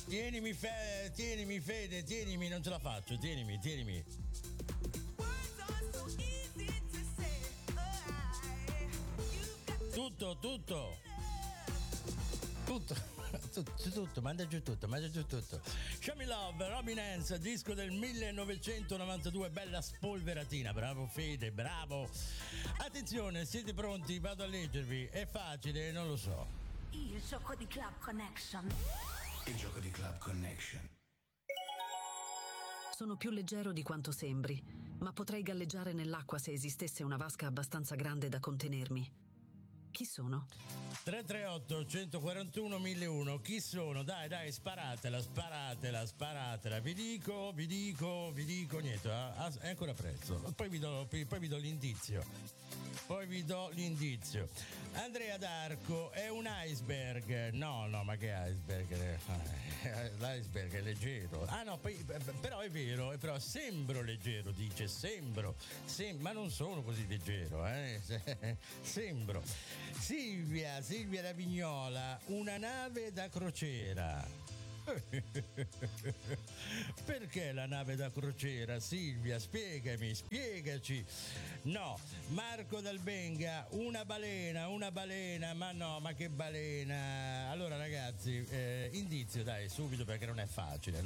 Tienimi Fede, tienimi, non ce la faccio, tienimi. Tutto, manda giù tutto. Show Me Love, Robin Hands, disco del 1992, bella spolveratina, bravo Fede, bravo. Attenzione, siete pronti? Vado a leggervi, è facile, non lo so. Il gioco di Club Connection. Sono più leggero di quanto sembri, ma potrei galleggiare nell'acqua se esistesse una vasca abbastanza grande da contenermi. Chi sono? 338 141 1001. Chi sono? Dai, sparatela. Vi dico niente, è ancora presto. Poi vi do l'indizio. Andrea D'Arco è un iceberg. No, ma che iceberg? L'iceberg è leggero. Ah no, però è vero, però sembro leggero, dice, sembro, ma non sono così leggero, sembro. Silvia da Vignola, una nave da crociera. Perché la nave da crociera, Silvia? Spiegaci. No. Marco Dalbenga, una balena, ma no, ma che balena? Allora ragazzi, indizio dai, subito, perché non è facile.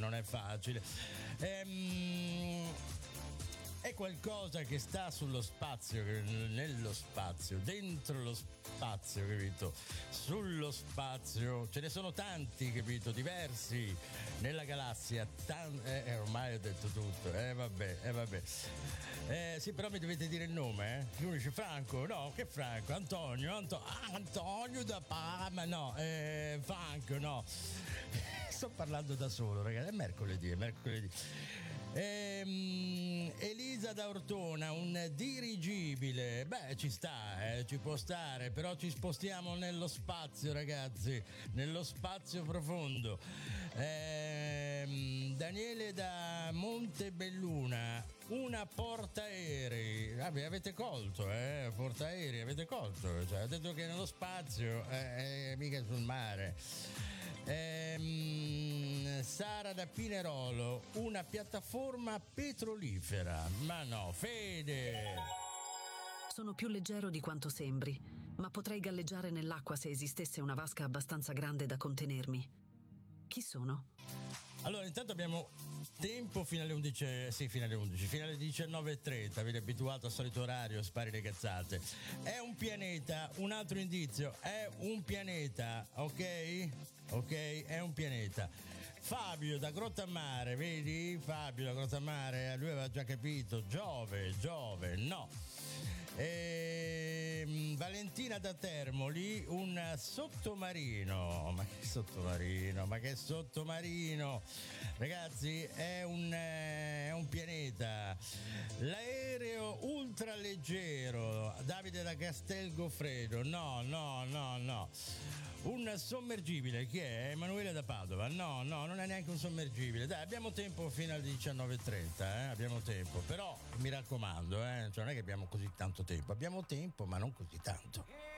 È qualcosa che sta sullo spazio, nello spazio, dentro lo spazio, capito? Sullo spazio, ce ne sono tanti, capito? Diversi nella galassia. Ormai ho detto tutto, vabbè. Sì, però mi dovete dire il nome, eh? Lui dice Franco, no, che Franco? Antonio da Parma, no, Franco, no. Sto parlando da solo, ragazzi, è mercoledì. Elisa da Ortona, un dirigibile. Beh, ci sta, ci può stare, però ci spostiamo nello spazio, ragazzi, nello spazio profondo. Daniele da Montebelluna, una portaerei. Vabbè, avete colto, portaerei, avete colto, cioè, ha detto che nello spazio, mica sul mare. Sara da Pinerolo, una piattaforma petrolifera. Ma no, Fede! Sono più leggero di quanto sembri, ma potrei galleggiare nell'acqua se esistesse una vasca abbastanza grande da contenermi. Chi sono? Allora, intanto abbiamo tempo fino alle 11, fino alle 19:30, avete abituato al solito orario, spari le cazzate. È un pianeta, un altro indizio, è un pianeta, ok, è un pianeta. Fabio da Grottammare, vedi? Fabio da Grottammare, lui aveva già capito, Giove, no. Valentina da Termoli, un sottomarino. Ma che sottomarino? Ragazzi, è un pianeta. L'aereo ultraleggero. Davide da Castel Goffredo. No. Un sommergibile, chi è? Emanuele da Padova. No, non è neanche un sommergibile. Dai, abbiamo tempo fino alle 19:30, abbiamo tempo, però mi raccomando, cioè non è che abbiamo così tanto tempo, abbiamo tempo ma non così tanto.